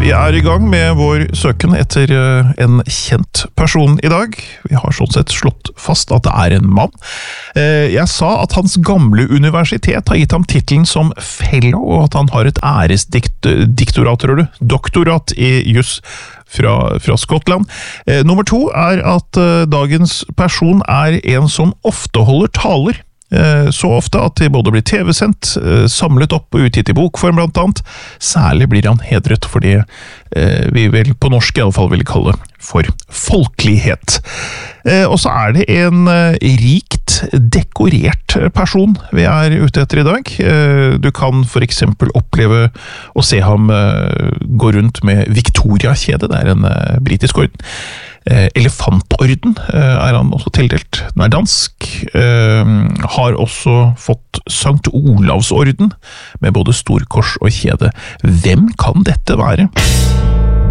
Vi I gang med vår søken etter en kjent person I dag. Vi har sånn sett slått fast at det en mann. Jeg sa at hans gamle universitet har gitt ham titelen som fellow, og at han har et æresdoktorat, tror du? Doktorat I juss fra Skottland. Nummer 2 at dagens person en som ofte holder taler. Så ofte at de både blir TV-sendt, samlet opp og utgitt I bokform blant annet. Særlig blir han hedret for det vi vel på norsk I alle fall vil kalle for folkelighet. Og så det en rikt dekorert person vi ute etter I dag. Du kan for eksempel oppleve å se ham gå rundt med Victoria-kjede, det en britisk orden. Elefantorden han også tildelt. Den dansk, har også fått Sankt Olavsorden med både storkors og kjede. Hvem kan dette være?